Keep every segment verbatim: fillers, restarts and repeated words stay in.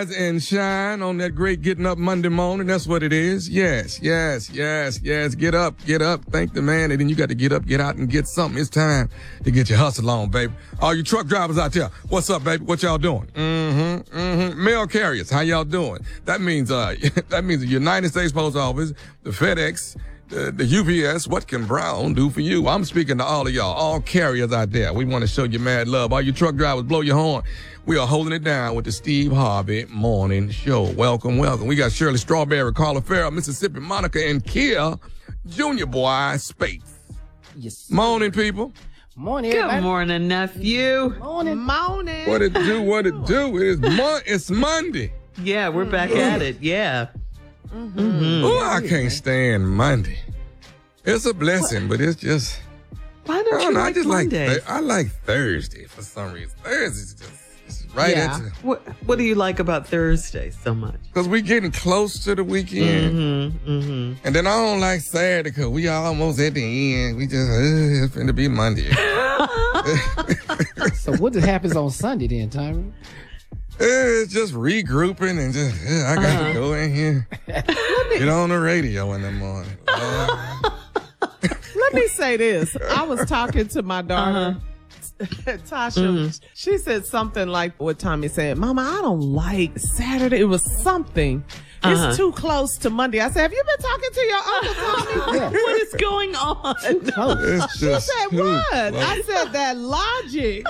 And shine on that great getting up Monday morning. That's what it is. Yes, yes, yes, yes. Get up, get up. Thank the man. And then you got to get up, get out and get something. It's time to get your hustle on, baby. All you truck drivers out there, what's up, baby? What y'all doing? Mm-hmm, mm-hmm. Mail carriers, how y'all doing? That means, uh, that means the United States Post Office, the FedEx, the, the U P S, what can Brown do for you? I'm speaking to all of y'all, all carriers out there. We want to show you mad love. All you truck drivers, blow your horn. We are holding it down with the Steve Harvey Morning Show. Welcome, welcome. We got Shirley Strawberry, Carla Farrell, Mississippi Monica, and Kia Junior Boy Spates. Yes. Morning, people. Morning, Good everybody. morning, nephew. Morning. Morning. What it do, what it do. It is mon- it's Monday. Yeah, we're back at it. Yeah. Mm-hmm. Oh, I can't stand Monday. It's a blessing, but it's just... Why I don't don't you know, I like just like Mondays? Th- I like Thursday for some reason. Thursday's just it's right Yeah. into... What, what do you like about Thursday so much? Because we getting close to the weekend. Mm-hmm, mm-hmm. And then I don't like Saturday because we almost at the end. We just, uh, it's finna be Monday. So what happens on Sunday then, Tommy? It's just regrouping and just, uh, I got Uh-huh. to go in here. Get on the radio in the morning. Uh, Let me say this. I was talking to my daughter, Tasha. Mhm. She said something like what Tommy said. Mama, I don't like Saturday. It was something. Uh-huh. It's too close to Monday. I said, have you been talking to your uncle Tommy? Yeah. What is going on? Oh, it's She just said, too what? close. I said, that logic.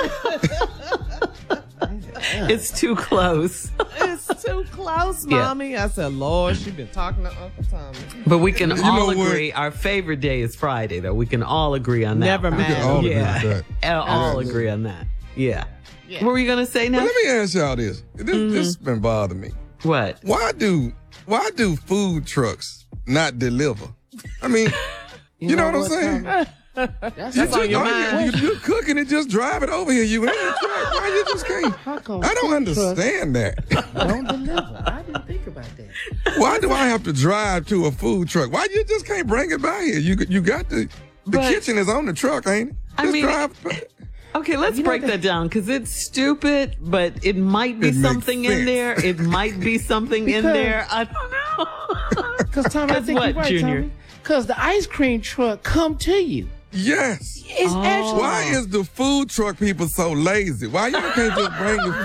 It's too close. It's too close, Yeah. Mommy. I said, Lord, she been talking to Uncle Tommy. But we can You all know what? agree. Our favorite day is Friday, though. We can all agree on that. Never one. We can mind. all agree Yeah. with that. Uh, All Yeah. agree on that. Yeah. Yeah. What were you going to say But now? let me ask y'all this. This, Mm-hmm. this has been bothering me. What? Why do, why do food trucks not deliver? I mean, you, know, what I'm saying? Tommy? That's, You That's on just- your all mind. You, you, you cooking it, just drive it over here. You in the truck. Why you just can't? How come I don't food trucks understand that. don't deliver. I didn't think about that. Why do I have to drive to a food truck? Why you just can't bring it by here? You you got the the But- kitchen is on the truck, ain't it? I Just mean- drive. Okay, let's You know break that- that down because it's stupid, but it might be It makes something in sense. there. It might be something in Because- there. I don't know. Because Tommy, I 'Cause think what, you're right, Junior? Tommy. Because the ice cream truck come to you. Yes. It's Oh. actually Why is the food truck people so lazy? Why you can't just bring your